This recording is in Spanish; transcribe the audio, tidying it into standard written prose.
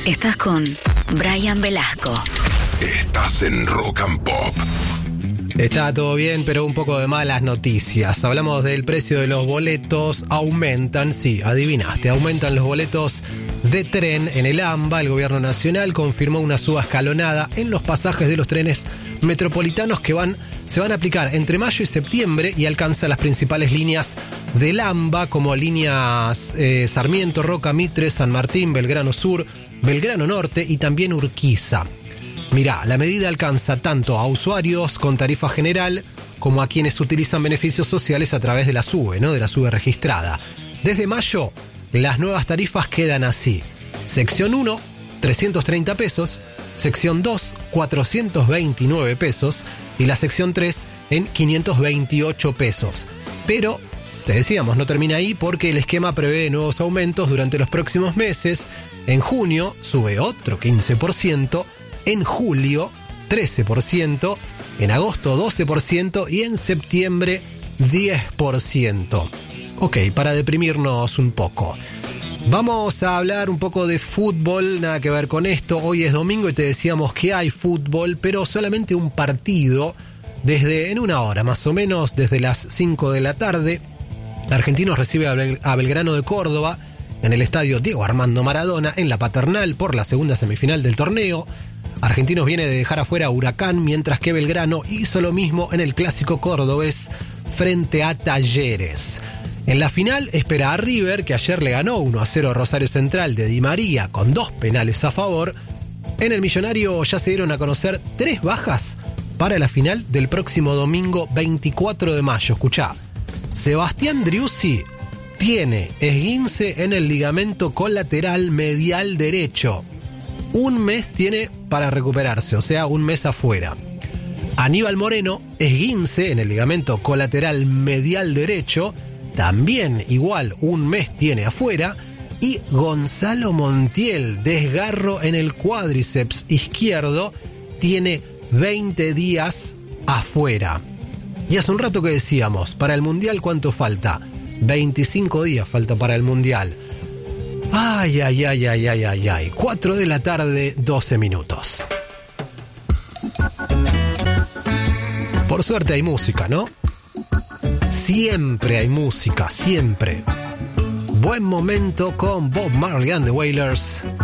Estás con Brian Velasco. Estás en Rock and Pop. Está todo bien, pero un poco de malas noticias. Hablamos del precio de los boletos. Aumentan, sí, adivinaste, aumentan los boletos de tren en el AMBA. El gobierno nacional confirmó una suba escalonada en los pasajes de los trenes metropolitanos que se van a aplicar entre mayo y septiembre y alcanza las principales líneas del AMBA, como líneas Sarmiento, Roca, Mitre, San Martín, Belgrano Sur, Belgrano Norte y también Urquiza. Mirá, la medida alcanza tanto a usuarios con tarifa general como a quienes utilizan beneficios sociales a través de la SUBE, ¿no? De la SUBE registrada. Desde mayo, las nuevas tarifas quedan así. Sección 1, 330 pesos. Sección 2, 429 pesos. Y la sección 3 en 528 pesos. Pero, te decíamos, no termina ahí porque el esquema prevé nuevos aumentos durante los próximos meses. En junio sube otro 15%. En julio, 13%, en agosto, 12% y en septiembre, 10%. Ok, para deprimirnos un poco. Vamos a hablar un poco de fútbol, nada que ver con esto. Hoy es domingo y te decíamos que hay fútbol, pero solamente un partido en una hora, más o menos, desde las 5 de la tarde. Argentinos recibe a Belgrano de Córdoba en el estadio Diego Armando Maradona, en la Paternal, por la segunda semifinal del torneo. Argentinos viene de dejar afuera a Huracán, mientras que Belgrano hizo lo mismo en el clásico cordobés frente a Talleres. En la final espera a River, que ayer le ganó 1-0 a Rosario Central de Di María con 2 penales a favor. En el Millonario ya se dieron a conocer 3 bajas para la final del próximo domingo 24 de mayo. Escuchá, Sebastián Driussi tiene esguince en el ligamento colateral medial derecho. Un mes tiene para recuperarse, o sea, un mes afuera. Aníbal Moreno, esguince en el ligamento colateral medial derecho, también igual un mes tiene afuera. Y Gonzalo Montiel, desgarro en el cuádriceps izquierdo, tiene 20 días afuera. Y hace un rato que decíamos, para el Mundial, ¿cuánto falta? 25 días falta para el Mundial. Ay. 4 de la tarde, 12 minutos. Por suerte hay música, ¿no? Siempre hay música, siempre. Buen momento con Bob Marley and the Wailers.